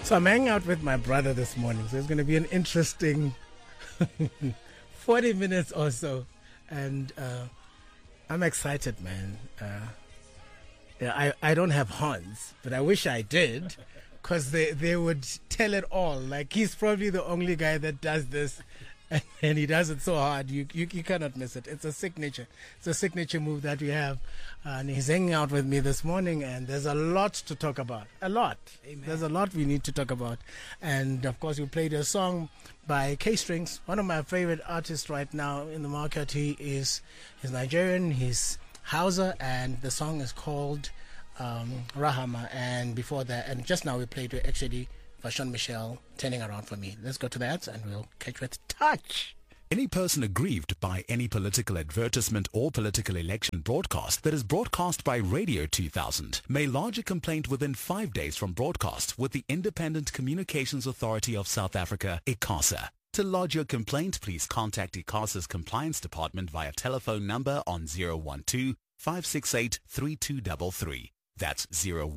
So I'm hanging out with my brother this morning. So it's going to be an interesting 40 minutes or so. And I'm excited, man. I don't have horns, but I wish I did, because they would tell it all. Like, he's probably the only guy that does this, and he does it so hard. You cannot miss it. It's a signature. It's a signature move that we have. And he's hanging out with me this morning, and there's a lot to talk about. A lot. Amen. There's a lot we need to talk about. And, of course, we played a song by K-Strings, one of my favorite artists right now in the market. He's Nigerian. He's Hausa, and the song is called Rahama. And before that, and just now we played actually Vashon Michelle, Turning Around for Me. Let's go to that, and we'll catch with Touch. Any person aggrieved by any political advertisement or political election broadcast that is broadcast by Radio 2000 may lodge a complaint within 5 days from broadcast with the Independent Communications Authority of South Africa, ICASA. To lodge your complaint, please contact ICASA's Compliance Department via telephone number on 012-568-3233. That's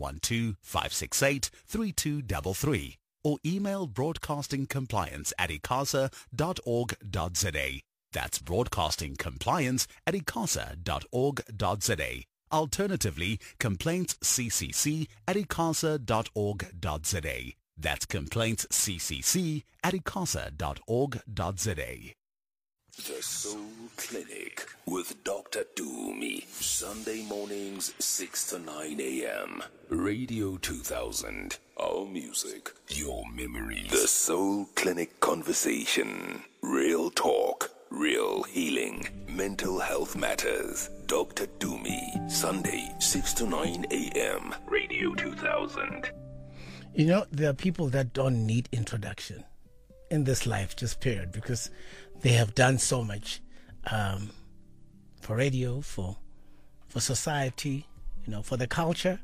012-568-3233. Or email broadcastingcompliance@icasa.org.za. That's broadcastingcompliance@icasa.org.za. Alternatively, complaintsccc@icasa.org.za. That's complaintsccc@icasa.org.za. The Soul Clinic with Dr. Dumi. Sunday mornings, 6 to 9 a.m. Radio 2000. Our music, your memories. The Soul Clinic Conversation. Real talk, real healing. Mental health matters. Dr. Dumi. Sunday, 6 to 9 a.m. Radio 2000. You know, there are people that don't need introduction in this life, just period, because they have done so much for radio, for society, for the culture,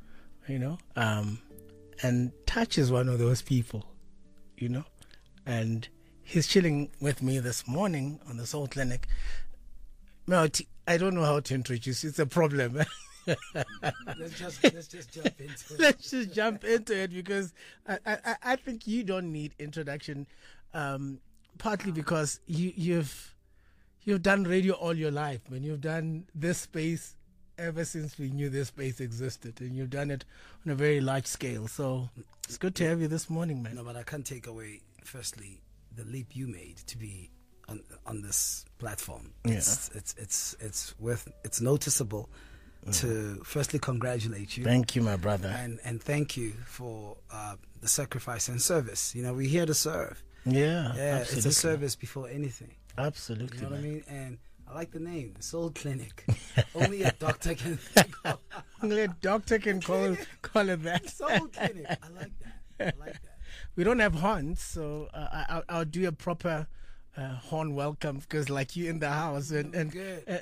and Touch is one of those people, and he's chilling with me this morning on the Soul Clinic. No, I don't know how to introduce you. It's a problem. Let's just jump into it. Let's just jump into it, because I think you don't need introduction, partly because you've done radio all your life, and you've done this space ever since we knew this space existed, and you've done it on a very large scale. So it's good to have you this morning, man. No, but I can't take away, firstly, the leap you made to be on this platform. Yeah. It's noticeable. To firstly congratulate you. Thank you, my brother. And thank you for the sacrifice and service. We're here to serve. Yeah, absolutely. It's a service before anything. Absolutely. You know what I mean? And I like the name, the Soul Clinic. Only a doctor can call it that. Soul Clinic. I like that. We don't have horns, so I'll do a proper horn welcome, because like you in the house, and on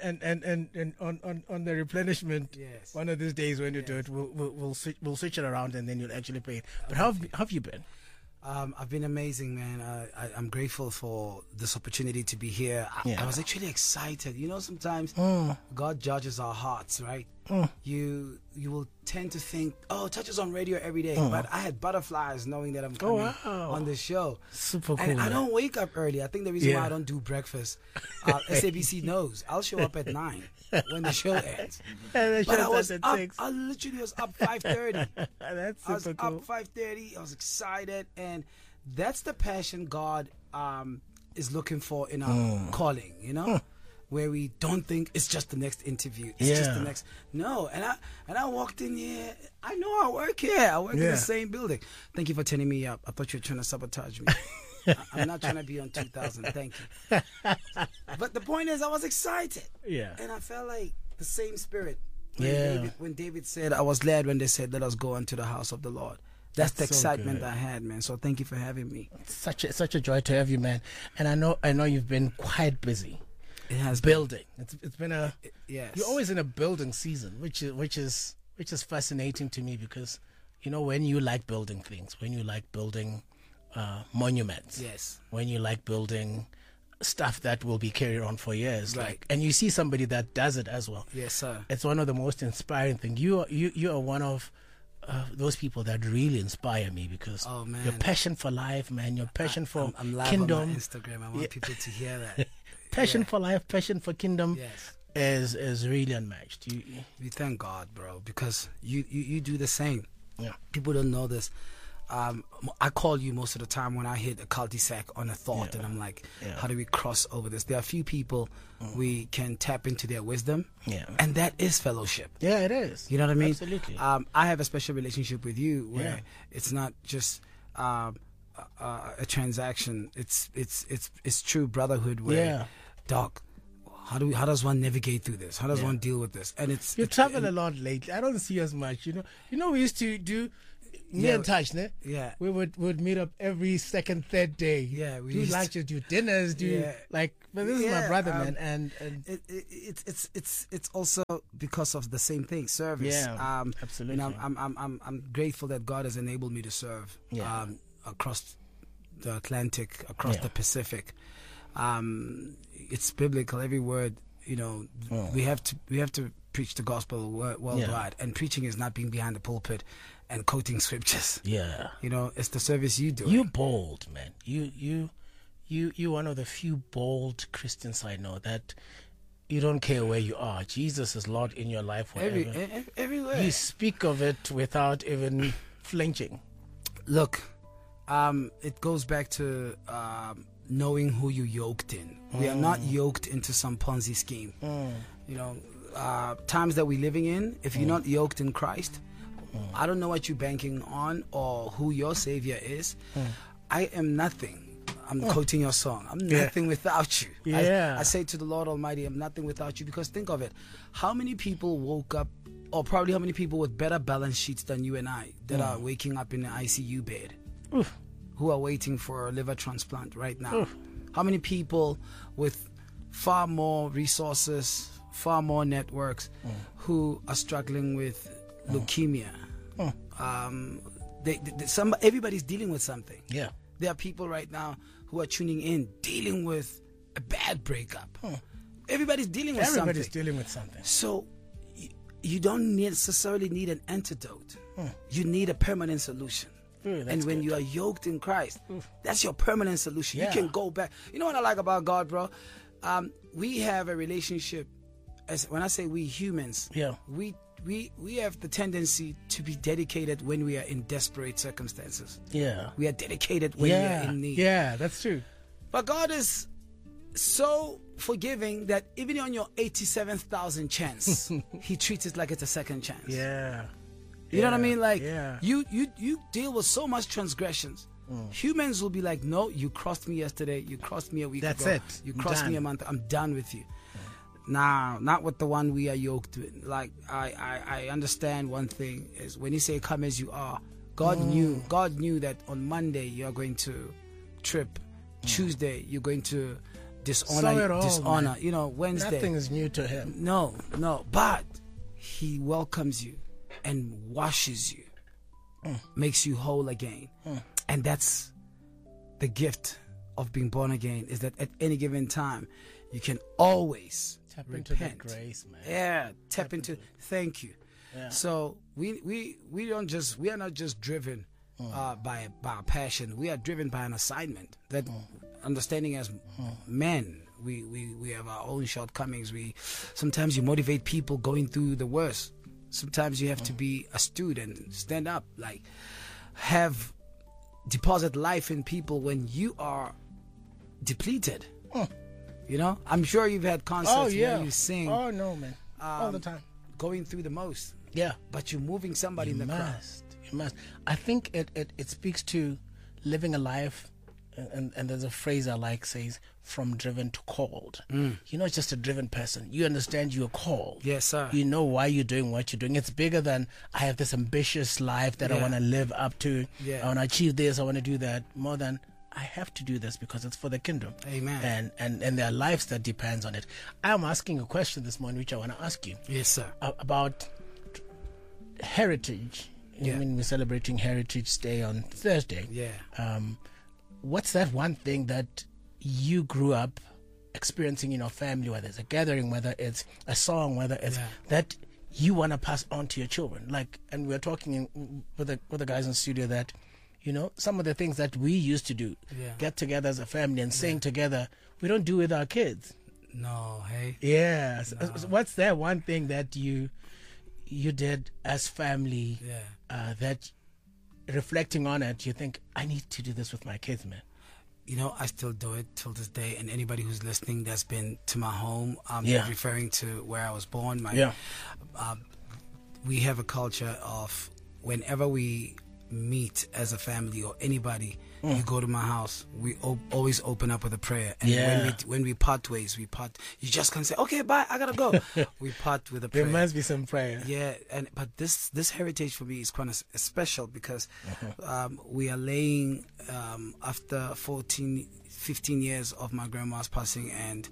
the replenishment, yes. One of these days when you do it, we'll switch it around, and then you'll actually play it. But how have you been? I've been amazing, man. I'm grateful for this opportunity to be here. I was actually excited. Sometimes God judges our hearts, right? You will tend to think, Touch is on radio every day. But I had butterflies knowing that I'm coming on the show. Super cool. And I don't wake up early. I think the reason why I don't do breakfast, SABC knows. I'll show up at 9 when the show ends. But I was at up. 6. I literally was up 5:30. That's I was super cool. up 5:30. I was excited, and that's the passion God is looking for in our calling. Where we don't think it's just the next interview. It's just the next. No, and I walked in here. I know I work here. I work in the same building. Thank you for turning me up. I thought you were trying to sabotage me. I'm not trying to be on 2000. Thank you. But the point is, I was excited. Yeah. And I felt like the same spirit. When David said, I was glad when they said, let us go into the house of the Lord. That's the excitement so I had, man. So thank you for having me. It's such a joy to have you, man. And I know you've been quite busy. It has building. It's been a yes. You're always in a building season, which is fascinating to me, because when you like building things, when you like building monuments, yes, when you like building stuff that will be carried on for years, right? And you see somebody that does it as well. Yes, sir. It's one of the most inspiring things. You are one of those people that really inspire me, because your passion for life, man, your passion for I'm live kingdom. on my Instagram. I want people to hear that. Passion for life, passion for kingdom. Yes. Is really unmatched. We thank God, bro, because you do the same. Yeah. People don't know this. I call you most of the time when I hit a cul-de-sac on a thought, and I'm like, how do we cross over this? There are a few people we can tap into their wisdom, and that is fellowship. Yeah, it is. You know what I mean? Absolutely. I have a special relationship with you where it's not just a transaction. It's true brotherhood. Where, Doc, how does one navigate through this? How does one deal with this? And you travel a lot lately. I don't see as much. You know, we used to do. Me and Touch, ne? Yeah. We would meet up every second, third day. Yeah, we do lunches, do dinners, but this is my brother, man, and it's also because of the same thing, service. Yeah, absolutely. I'm grateful that God has enabled me to serve across the Atlantic, across the Pacific. It's biblical, every word. We have to preach the gospel worldwide, and preaching is not being behind the pulpit and quoting scriptures. Yeah. It's the service you do. You bold, man. You one of the few bold Christians I know that you don't care where you are. Jesus is Lord in your life wherever. Everywhere. You speak of it without even flinching. Look, it goes back to knowing who you yoked in. We are not yoked into some Ponzi scheme. Times that we're living in, if you're not yoked in Christ, I don't know what you're banking on or who your Savior is. I am nothing. I'm quoting your song. I'm nothing without you. Yeah. I say to the Lord Almighty, I'm nothing without you, because think of it. How many people woke up, or probably how many people with better balance sheets than you and I that are waking up in an ICU bed, who are waiting for a liver transplant right now? How many people with far more resources, far more networks, who are struggling with leukemia? Everybody's dealing with something. Yeah. There are people right now who are tuning in, dealing with a bad breakup. Everybody's dealing with something. Everybody's dealing with something. So you don't necessarily need an antidote. You need a permanent solution. And when you are yoked in Christ, that's your permanent solution. You can go back. You know what I like about God, bro? We have a relationship. When I say we humans, we have the tendency to be dedicated when we are in desperate circumstances. Yeah. We are dedicated when we are in need. Yeah, that's true. But God is so forgiving that even on your 87,000 chance, He treats it like it's a second chance. Yeah. You know what I mean? Like, you deal with so much transgressions. Humans will be like, no, you crossed me yesterday. You crossed me a week ago. That's it. You crossed me a month. I'm done with you. Nah, not with the one we are yoked with. Like, I understand one thing is when you say come as you are, God knew that on Monday you are going to trip. Tuesday you're going to dishonor. You know, Wednesday. Nothing is new to Him. No. But He welcomes you and washes you, makes you whole again. And that's the gift of being born again, is that at any given time you can always tap repent. Into that grace, man. Yeah, tap into. Thank you. Yeah. So we are not just driven by our passion. We are driven by an assignment. That understanding as men, we have our own shortcomings. Sometimes you motivate people going through the worst. Sometimes you have to be a student, stand up, like deposit life in people when you are depleted. You know, I'm sure you've had concerts where you sing. Oh no, man! All the time, going through the most. Yeah, but you're moving somebody in the crowd. You must. I think it speaks to living a life, and there's a phrase I like, says from driven to called. You're not just a driven person. You understand you're called. Yes, sir. You know why you're doing what you're doing. It's bigger than I have this ambitious life that I want to live up to. I want to achieve this. I want to do that. More than I have to do this because it's for the kingdom. Amen. And there are lives that depends on it. I'm asking a question this morning, which I want to ask you. Yes, sir. About heritage. I mean, we're celebrating Heritage Day on Thursday. Yeah. What's that one thing that you grew up experiencing in your family, whether it's a gathering, whether it's a song, whether it's that you want to pass on to your children. Like, and we're talking with the guys in the studio that, some of the things that we used to do, get together as a family and sing together, we don't do with our kids. No, hey. Yeah. No. So what's that one thing that you did as family that, reflecting on it, you think, I need to do this with my kids, man? I still do it till this day, and anybody who's listening that's been to my home, referring to where I was born. We have a culture of whenever we meet as a family or anybody, you go to my house, we always open up with a prayer. And when we part ways, you just can't say, okay, bye, I gotta go. We part with a prayer. There must be some prayer. Yeah, but this heritage for me is kind of special because we are laying, after 15 years of my grandma's passing and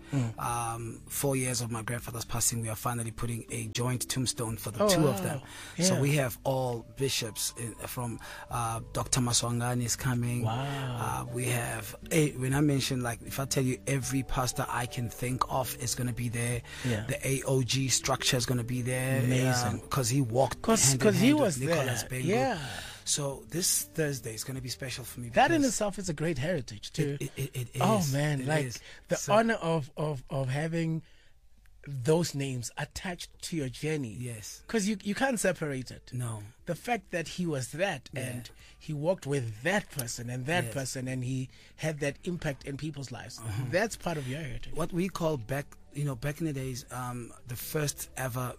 4 years of my grandfather's passing, we are finally putting a joint tombstone for the two of them. Yeah. So we have all bishops from Dr. Maswangani is coming. Wow. We have, when I mention, like, if I tell you every pastor I can think of is going to be there. Yeah. The AOG structure is going to be there. Amazing. Because he walked hand in hand with Nicholas Bengu. Yeah. So this Thursday is going to be special for me. That in itself is a great heritage too. It is. Oh man, honor of having those names attached to your journey. Yes. Because you can't separate it. No. The fact that he was that and he walked with that person and that person and he had that impact in people's lives. That's part of your heritage. What we call back in the days, the first ever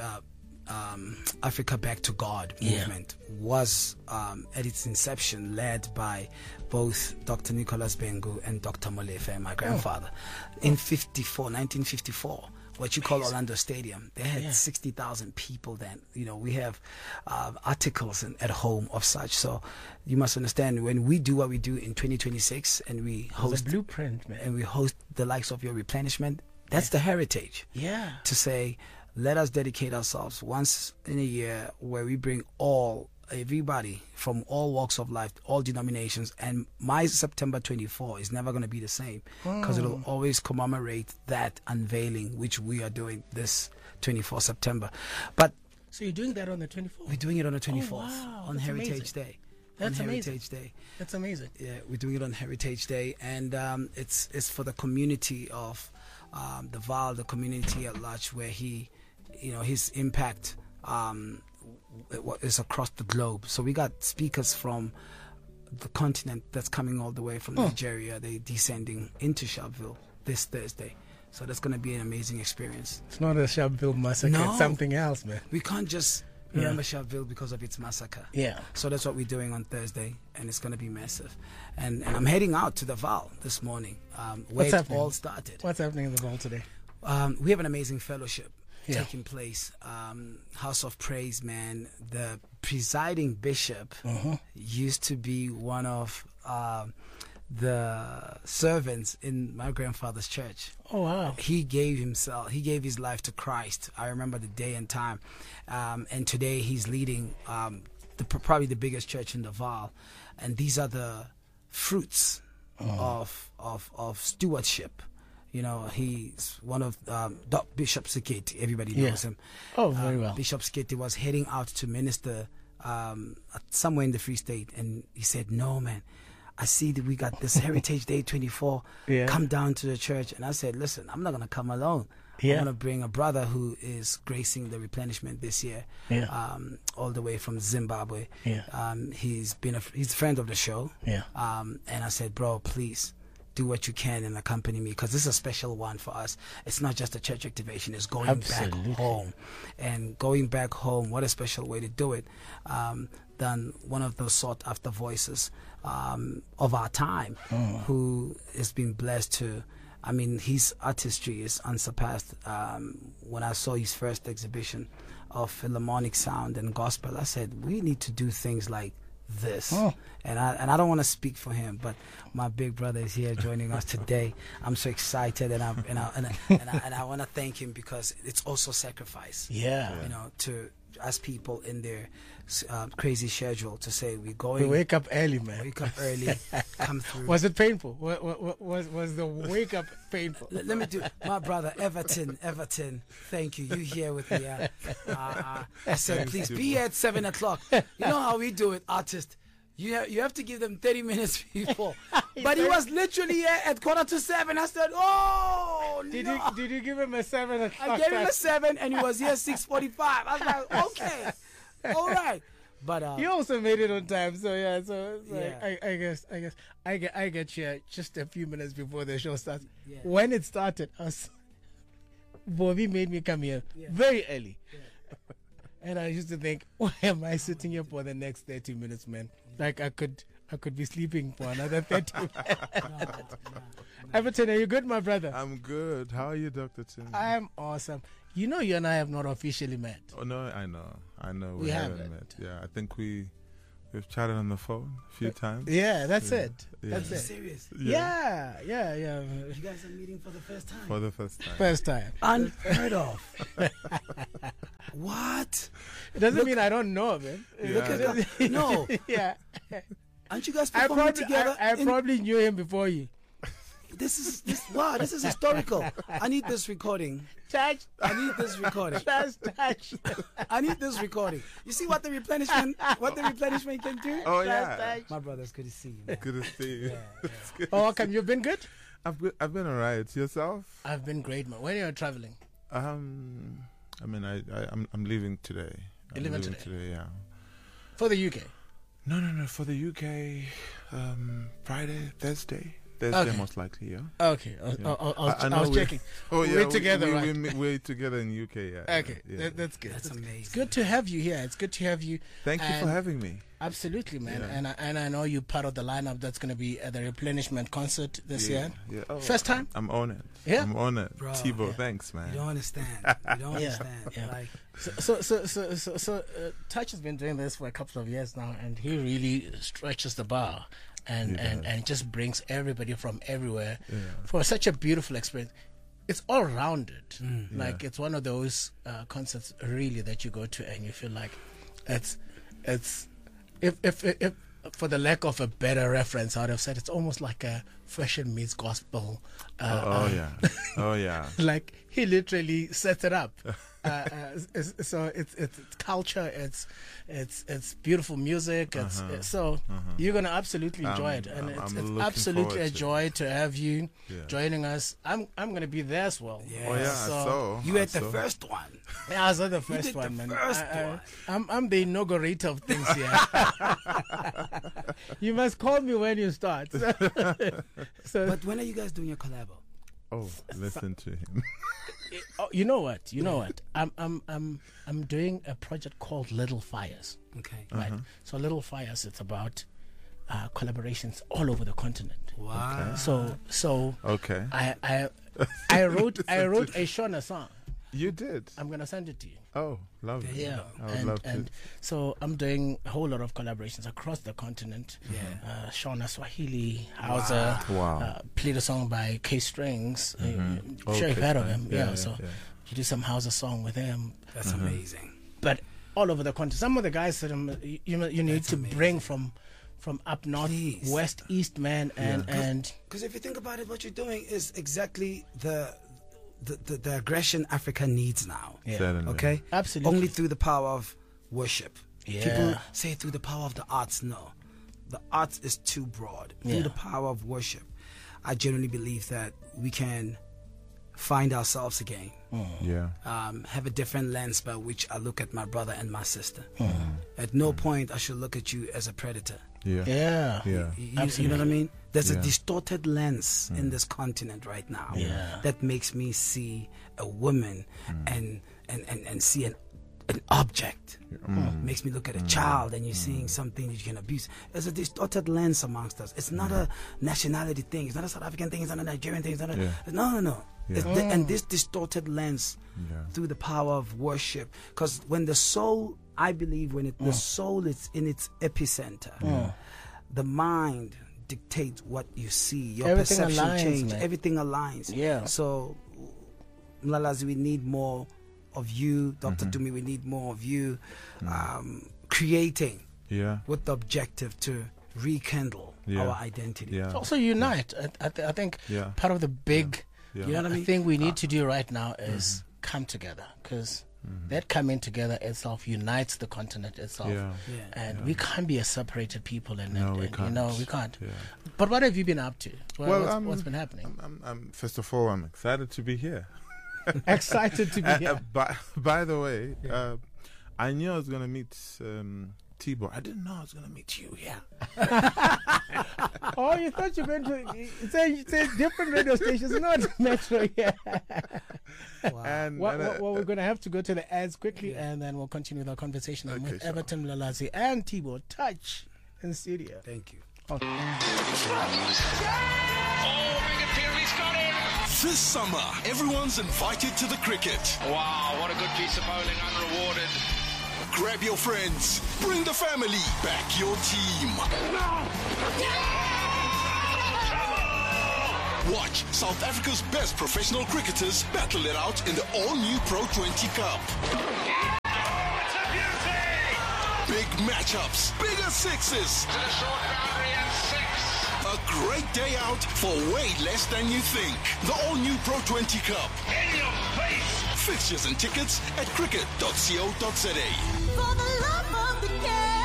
Africa Back to God movement was at its inception led by both Dr. Nicholas Bengu and Dr. Molefe, my grandfather, in 1954. What you call Orlando Stadium. They had 60,000 people then. We have articles at home of such. So you must understand, when we do what we do in 2026 and we host the blueprint, man, and we host the likes of your replenishment, that's the heritage. Yeah. To say, let us dedicate ourselves once in a year where we bring everybody from all walks of life, all denominations, and my September 24 is never going to be the same because it'll always commemorate that unveiling which we are doing this 24 September. But so you're doing that on the 24th? We're doing it on the 24th on That's Heritage amazing. Day. That's on amazing. Heritage Day. That's amazing. Yeah, we're doing it on Heritage Day, and it's for the community of the Vaal, the community at large, where his impact is across the globe. So we got speakers from the continent that's coming all the way from Nigeria. They're descending into Sharpeville this Thursday. So that's going to be an amazing experience. It's not a Sharpeville massacre. No. It's something else, man. We can't just remember Sharpeville because of its massacre. Yeah. So that's what we're doing on Thursday, and it's going to be massive. And I'm heading out to the Vaal this morning, where it all started. What's happening in the Vaal today? We have an amazing fellowship taking place. House of Praise, man. The presiding bishop used to be one of the servants in my grandfather's church. Oh wow. He gave his life to Christ. I remember the day and time. And today he's leading probably the biggest church in the Vaal. And these are the fruits of stewardship. He's one of Bishop Siketi. Everybody knows him. Oh, very well. Bishop Siketi was heading out to minister somewhere in the Free State, and he said, "No, man, I see that we got this Heritage Day 24. Come down to the church." And I said, "Listen, I'm not going to come alone. I'm going to bring a brother who is gracing the replenishment this year, all the way from Zimbabwe. He's a friend of the show. And I said, bro, please do what you can and accompany me, because this is a special one for us. It's not just a church activation, it's going back home. And going back home, what a special way to do it than one of those sought after voices of our time, who has been blessed to, his artistry is unsurpassed. When I saw his first exhibition of Philharmonic sound and gospel, I said, we need to do things like this. And I don't want to speak for him, but my big brother is here joining us today. I'm so excited, and I want to thank him, because it's also sacrifice. To ask people in their crazy schedule to say we're going. We wake up early, man. Wake up early, come through. Was it painful? Was the wake up painful? Let me do my brother Everton. Thank you. You here with me? I said, please be here at 7 o'clock. You know how we do it, artists. You have to give them 30 minutes before. But he was literally here at 6:45. I said, oh, Did no. you give him a 7 o'clock? I gave him a 7 and he was here 6:45. I was like, okay, all right. But you also made it on time, so yeah. So Yeah. I get here just a few minutes before the show starts. Yeah. When it started, Bobby made me come here very early, and I used to think, why am I sitting here for the next 30 minutes, man? Like I could be sleeping for another 30 minutes. Everton, are you good, my brother? I'm good. How are you, Dr. Tim? I'm awesome. You know, you and I have not officially met. Oh no, I know. We haven't haven't. met. Yeah, I think we've chatted on the phone a few times. Yeah, that's Yeah. it. Yeah. That's you it. serious? Yeah. You guys are meeting for the first time. For the first time. First time. Unheard of. What? It doesn't mean I don't know him. Look at that. No. Yeah. Aren't you guys I performing together? probably knew him before you. This is historical. I need this recording. Touch. I need this recording. Touch. I need this recording. You see what the replenishment can do? Oh yeah. My brother, it's good to see you, man. Good to see you. Oh, welcome. You've been good? I've been alright. Yourself? I've been great, man. When are you traveling? I mean, I'm leaving today. You're leaving today? Yeah. For the UK? No. For the UK, Friday, Thursday, Okay. most likely. Yeah. Okay. Yeah. I know was we- checking. Oh yeah. We're together, right? We're together in UK. Yeah. Okay. Yeah. That's good. That's amazing. It's good to have you here. It's good to have you. Thank you for And- having me. Absolutely, man. Yeah. And I know you're part of the lineup that's going to be at the replenishment concert this year. Yeah. Oh, First time? I'm on it. Yeah? I'm on it. Bro, Tebow, yeah. thanks, man. You don't understand. You don't Yeah, understand. yeah. Like, So, Touch has been doing this for a couple of years now, and he really stretches the bar and just brings everybody from everywhere for such a beautiful experience. It's all rounded. Like it's one of those concerts really that you go to and you feel like it's if for the lack of a better reference, I would have said it's almost like a fashion meets gospel. Oh yeah. Like he literally sets it up. So it's culture. It's beautiful music. So you're gonna absolutely enjoy it, and I'm it's looking absolutely forward a to it. joy to have you Yeah. joining us. I'm gonna be there as well. Yeah. Oh yeah. So you had the first one. yeah, I was at the first did the one, man. first I'm the inaugurator of things here. You must call me when you start. So But when are you guys doing your collabo? Oh, listen to him. oh, you know what? I'm doing a project called Little Fires. Okay. Right. So Little Fires, it's about collaborations all over the continent. Wow. So Okay. I wrote a Shona song. You did. I'm gonna send it to you. Oh, lovely. Yeah, I would love to. and so I'm doing a whole lot of collaborations across the continent. Yeah. Shona Swahili, Hausa, Wow. played a song by K Strings. Sure Okay, you've heard of fine. him. Yeah, Yeah, yeah, so yeah. you do some Hausa song with him. That's amazing. But all over the continent, some of the guys that you need That's to amazing. bring from up north, Please. west, east, man, and Because if you think about it, what you're doing is exactly the aggression Africa needs now. Yeah. Certainly. Okay? Absolutely. Only through the power of worship. Yeah. People say through the power of the arts. No. The arts is too broad. Yeah. Through the power of worship, I genuinely believe that we can find ourselves again. Yeah. Have a different lens by which I look at my brother and my sister. At no point I should look at you as a predator. Yeah. yeah, Yeah. You know what I mean? There's a Yeah. distorted lens in this continent right now Yeah. that makes me see a woman and see an object. Makes me look at a child and you're seeing something that you can abuse. There's a distorted lens amongst us. It's not a nationality thing. It's not a South African thing. It's not a Nigerian thing. It's not a, no. Yeah. It's and this distorted lens through the power of worship. Because when the soul, I believe, when the soul is in its epicenter, the mind dictates what you see. Your Everything perception aligns, change. man. Everything aligns. Yeah. So, Mlalazi, we need more of you, Dr. Dumi. We need more of you creating with the objective to rekindle our identity. It's also unite. I think part of the big thing we need to do right now is come together, because that coming together itself unites the continent itself. And we can't be a separated people. We can't. But what have you been up to? What's been happening? First of all, I'm excited to be here. Excited to be here. By the way, I knew I was going to meet T-Boy. I didn't know I was going to meet you here. Oh, you thought you were going to say different radio stations, not Metro. Wow. And we're going to have to go to the ads quickly, and then we'll continue with our conversation with Everton Mlalazi and T-Boy Touch in the studio. Thank you. This summer, everyone's invited to the cricket. Wow, what a good piece of bowling, unrewarded. Grab your friends, bring the family, back your team. Watch South Africa's best professional cricketers battle it out in the all-new Pro 20 Cup. It's a beauty! Big matchups, bigger sixes. To the short boundary and 6. A great day out for way less than you think. The all-new Pro 20 Cup. In your face! Fixtures and tickets at cricket.co.za. For the love of the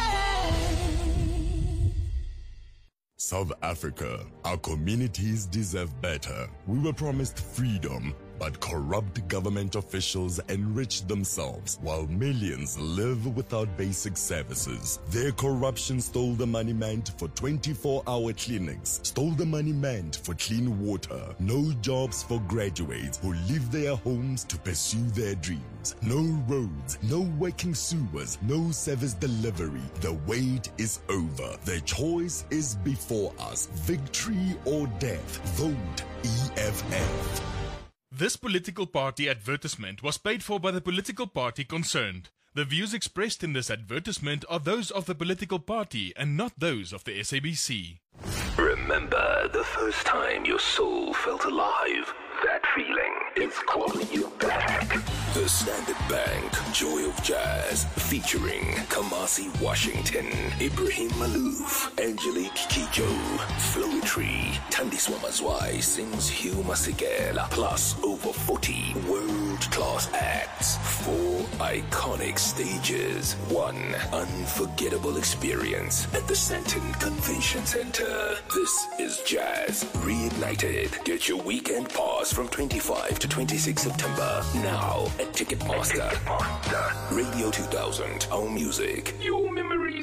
game. South Africa, our communities deserve better. We were promised freedom, but corrupt government officials enrich themselves while millions live without basic services. Their corruption stole the money meant for 24-hour clinics, stole the money meant for clean water, no jobs for graduates who leave their homes to pursue their dreams, no roads, no working sewers, no service delivery. The wait is over. The choice is before us. Victory or death. Vote EFF. This political party advertisement was paid for by the political party concerned. The views expressed in this advertisement are those of the political party and not those of the SABC. Remember the first time your soul felt alive? That feeling is calling you back. The Standard Bank Joy of Jazz, featuring Kamasi Washington, Ibrahim Malouf, Angelique Kijo, Flowetry, Tandiswa Mazwai sings Hugh Masekela, plus over 40 world-class acts, 4 iconic stages, 1 unforgettable experience at the Sandton Convention Center. This is Jazz Reignited. Get your weekend pass from 25 to 26 September. Now at Ticketmaster. Radio 2000. Our music. Your memories.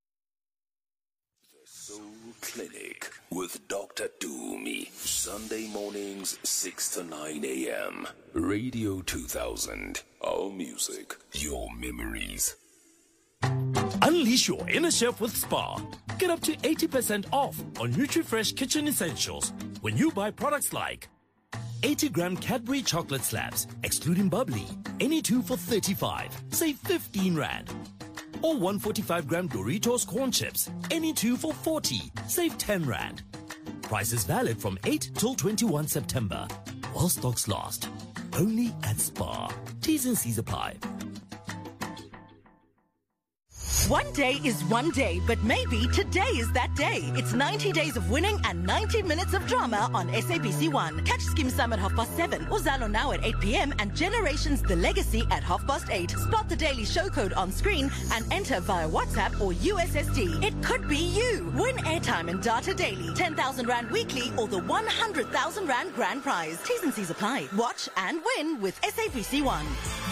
The Soul Clinic with Dr. Dumi. Sunday mornings 6 to 9 a.m. Radio 2000. Our music. Your memories. Unleash your inner chef with Spar. Get up to 80% off on NutriFresh kitchen essentials when you buy products like 80-gram Cadbury chocolate slabs, excluding bubbly, any 2 for 35, save 15 Rand. Or 145-gram Doritos corn chips, any 2 for 40, save 10 Rand. Prices valid from 8 till 21 September. While stocks last. Only at Spar. T's and C's apply. One day is one day, but maybe today is that day. It's 90 days of winning and 90 minutes of drama on SABC 1. Catch Skim Sam at 7:30, Uzalo Now at 8 p.m. and Generations The Legacy at 8:30. Spot the daily show code on screen and enter via WhatsApp or USSD. It could be you. Win airtime and data daily, 10,000 Rand weekly or the 100,000 Rand grand prize. T's and C's apply. Watch and win with SABC 1.